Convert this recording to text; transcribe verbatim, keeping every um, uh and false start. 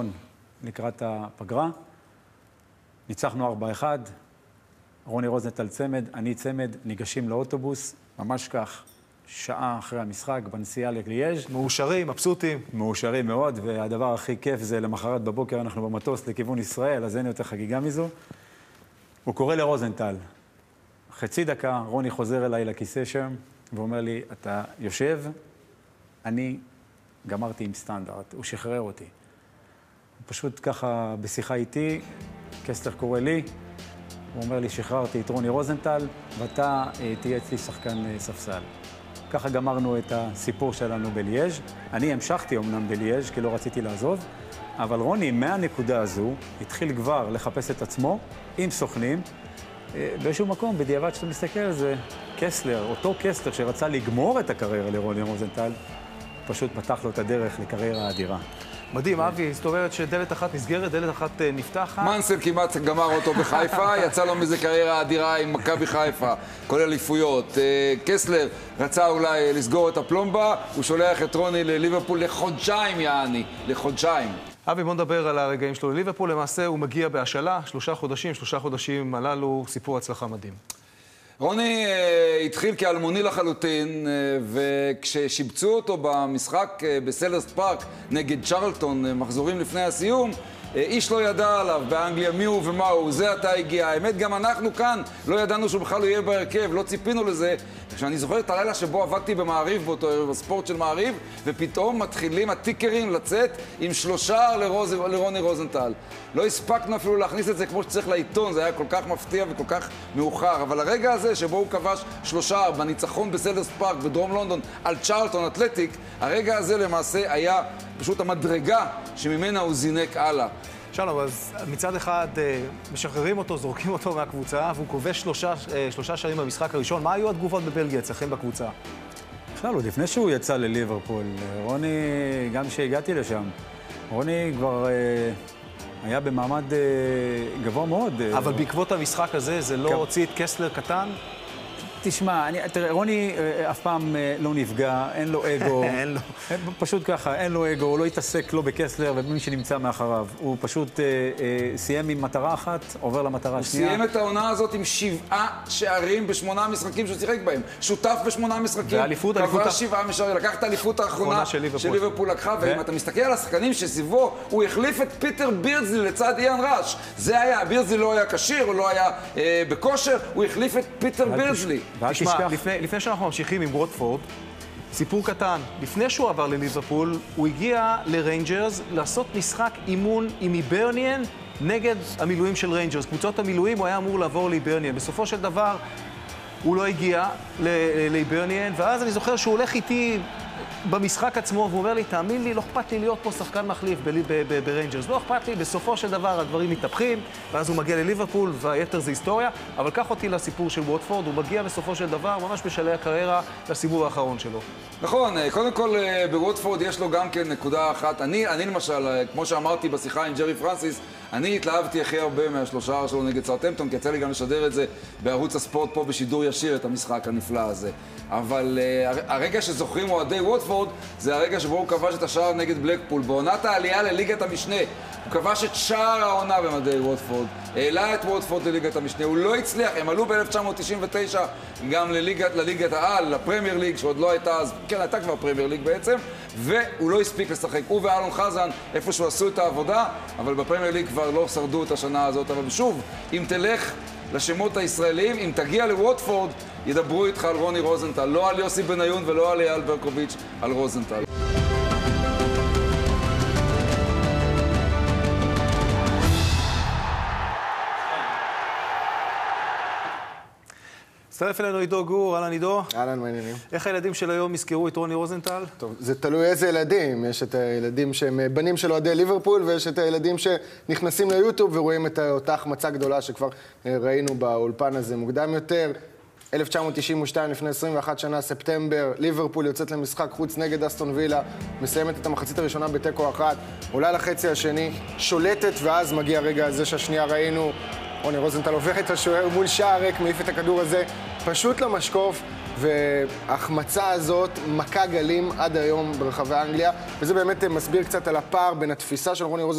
האחרון לקראת הפגרה. ניצחנו ארבע אחד, רוני רוזנטל צמד, אני צמד, ניגשים לאוטובוס, ממש כך, שעה אחרי המשחק, בנסיעה לליאז'. מאושרים, מבסוטים. מאושרים מאוד, והדבר הכי כיף זה למחרת בבוקר אנחנו במטוס לכיוון ישראל, אז אין יותר חגיגה מזו. הוא קורא לרוזנטל. חצי דקה, רוני חוזר אליי לכיסא שם, ואומר לי, אתה יושב, אני גמרתי עם סטנדרט, הוא שחרר אותי. הוא פשוט ככה בשיחה איתי, קסטר קורא לי, הוא אומר לי, שחררתי את רוני רוזנטל, ואתה אה, תהיה אצלי שחקן אה, ספסל. ככה גמרנו את הסיפור שלנו בליאז'. אני המשכתי אמנם בליאז' כי לא רציתי לעזוב, אבל רוני מהנקודה הזו התחיל כבר לחפש את עצמו עם סוכנים. אה, באיזשהו מקום, בדיעבד שאתה מסתכל על זה, קסלר, אותו קסלר שרצה לגמור את הקריירה לרוני רוזנטל, פשוט פתח לו את הדרך לקריירה האדירה. מדהים, אבי, זאת אומרת שדלת אחת נסגרת, דלת אחת נפתחת. מנסל כמעט גמר אותו בחיפה, יצא לו מזה קריירה אדירה עם מכבי חיפה, כולל אליפויות. קסלר רצה אולי לסגור את הפלומבה, הוא שולח את רוני לליברפול לחודשיים, יעני, לחודשיים. אבי, בוא נדבר על הרגעים שלו לליברפול. למעשה הוא מגיע בהשאלה, שלושה חודשים, שלושה חודשים הללו, סיפור הצלחה מדהים. רוני uh, התחיל כאלמוני לחלוטין, uh, וכששיבצו אותו במשחק uh, בסלרסט פארק נגד צ'רלטון, uh, מחזורים לפני הסיום, uh, איש לא ידע עליו באנגליה מי הוא ומה הוא, זה עתה הגיע. האמת, גם אנחנו כאן לא ידענו שהוא בכלל לא יהיה בהרכב, לא ציפינו לזה. כשאני זוכר את הלילה שבו עבדתי במעריב, באותו ערב הספורט של מעריב, ופתאום מתחילים הטיקרים לצאת עם שלושה לרוז... לרוני רוזנטל. לא הספקנו אפילו להכניס את זה כמו שצריך לעיתון, זה היה כל כך מפתיע וכל כך מאוחר. אבל הרגע הזה שבו הוא כבש שלושה בניצחון בסלרסט פארק בדרום לונדון על צ'רלטון אתלטיק, הרגע הזה למעשה היה פשוט המדרגה שממנה הוא זינק הלאה. שלום, אז מצד אחד משחררים אותו, זורקים אותו מהקבוצה, והוא כובש שלושה, שלושה שערים במשחק הראשון. מה היו התגובות בבלגיה אצלכם בקבוצה? בכלל, עוד לפני שהוא יצא לליברפול, רוני, גם כשהגעתי לשם, רוני כבר אה, היה במעמד אה, גבוה מאוד. אבל בעקבות המשחק הזה, זה לא כ... הוציא את קסלר קטן? תשמע, אני, תראה, רוני אף פעם לא נפגע, אין לו אגו. אין לו. פשוט ככה, אין לו אגו, הוא לא התעסק לא בקסלר ובמי שנמצא מאחריו. הוא פשוט אה, אה, סיים עם מטרה אחת, עובר למטרה השנייה. הוא סיים את העונה הזאת עם שבעה שערים בשמונה משחקים שהוא שיחק בהם. שותף בשמונה משחקים. והאליפות, האליפות... קבע שבעה משערים. לקח את האליפות האחרונה של ליברפול לקחה, ו... ואם אתה מסתכל על השחקנים שסביבו, הוא החליף את פיטר בירדזלי לצד איאן ראש. זה היה, בירדזלי לא היה כשיר, הוא לא היה אה, בכושר, הוא החליף את פיטר בירדזלי. תשמע, לפני, לפני שאנחנו ממשיכים עם ווטפורד, סיפור קטן. לפני שהוא עבר לליברפול, הוא הגיע לריינג'רס לעשות משחק אימון עם היברניאן נגד המילואים של ריינג'רס. קבוצות המילואים הוא היה אמור לעבור להיברניאן. בסופו של דבר הוא לא הגיע להיברניאן, ואז אני זוכר שהוא הולך איתי במשחק עצמו, והוא אומר לי, תאמין לי, לא אכפת לי להיות פה שחקן מחליף בריינג'רס. לא אכפת לי, בסופו של דבר הדברים מתהפכים, ואז הוא מגיע לליברפול, והיתר זה היסטוריה. אבל קח אותי לסיפור של ווטפורד, הוא מגיע בסופו של דבר, ממש בשלהי הקריירה, לסיבוב האחרון שלו. נכון, קודם כל בווטפורד יש לו גם כן נקודה אחת. אני, אני למשל, כמו שאמרתי בשיחה עם ג'רי פרנסיס, אני התלהבתי הכי הרבה מהשלושה שלו נגד סאות'המפטון, כי יצא לי גם לשדר את זה בערוץ הספורט פה בשידור ישיר, את המשחק הנפלא הזה. אבל uh, הרגע שזוכרים אוהדי ווטפורד, זה הרגע שבו הוא כבש את השער נגד בלקפול. בעונת העלייה לליגת המשנה, הוא כבש את שער העונה במדי ווטפורד, העלה את ווטפורד לליגת המשנה, הוא לא הצליח, הם עלו ב-אלף תשע מאות תשעים ותשע גם לליגת, לליגת העל, לפרמייר ליג, שעוד לא הייתה אז, כן, הייתה כבר פרמייר ליג בעצם, והוא לא הספיק לשחק. הוא ואלון חזן, איפשהו עשו את העבודה, אבל בפרמייר ליג כבר לא שרדו את השנה הזאת. אבל שוב, אם תלך לשמות הישראלים, אם תגיע לווטפורד, ידברו איתך על רוני רוזנטל, לא על יוסי בניון ולא על אייל ברקוביץ', על רוזנטל. הצטרף אלינו עידו גור, אהלן עידו. אהלן, מעניינים. איך הילדים של היום יזכרו את רוני רוזנטל? טוב, זה תלוי איזה ילדים. יש את הילדים שהם בנים של אוהדי ליברפול, ויש את הילדים שנכנסים ליוטיוב ורואים את אותה החמצה גדולה שכבר ראינו באולפן הזה מוקדם יותר. אלף תשע מאות תשעים ושתיים, לפני עשרים ואחת שנה, ספטמבר, ליברפול יוצאת למשחק חוץ נגד אסטון וילה, מסיימת את המחצית הראשונה בתיקו אחת, עולה לחצי השני, שולטת, ואז מגיע הרגע הזה שהשנייה ראינו, רוני רוזנטל עובר את השוער מול שער ריק, מעיף את הכדור הזה פשוט למשקוף, וההחמצה הזאת מכה גלים עד היום ברחבי אנגליה, וזה באמת מסביר קצת על הפער בין התפיסה של רוני רוזנטל